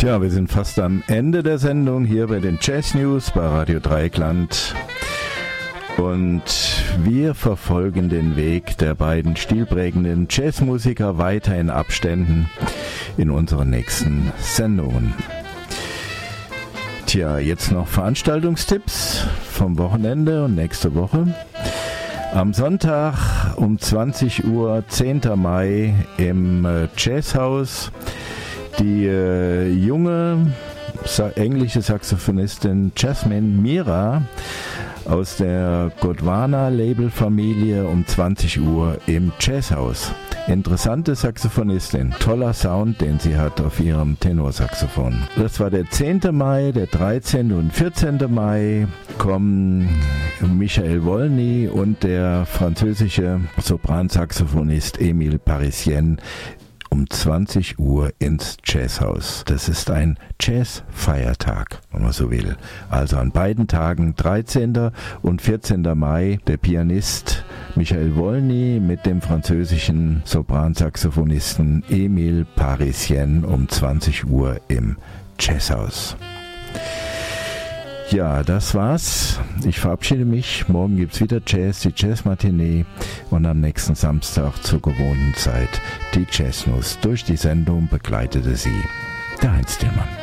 Tja, wir sind fast am Ende der Sendung hier bei den Jazz News bei Radio Dreieckland. Und wir verfolgen den Weg der beiden stilprägenden Jazzmusiker weiter in Abständen in unseren nächsten Sendungen. Tja, jetzt noch Veranstaltungstipps vom Wochenende und nächste Woche. Am Sonntag um 20 Uhr, 10. Mai im Jazzhaus, die junge englische Saxophonistin Jasmine Mira aus der Gondwana-Label-Familie um 20 Uhr im Jazzhaus. Interessante Saxophonistin, toller Sound, den sie hat auf ihrem Tenorsaxophon. Das war der 10. Mai, der 13. und 14. Mai kommen Michael Wolny und der französische Sopransaxophonist Emile Parisien um 20 Uhr ins Jazzhaus. Das ist ein Jazzfeiertag, wenn man so will. Also an beiden Tagen, 13. und 14. Mai, der Pianist Michael Wolny mit dem französischen Sopransaxophonisten Emile Parisien um 20 Uhr im Jazzhaus. Ja, das war's. Ich verabschiede mich. Morgen gibt's wieder Jazz, die Jazz-Matinee und am nächsten Samstag zur gewohnten Zeit die Jazz News. Durch die Sendung begleitete sie der Heinz Tillmann.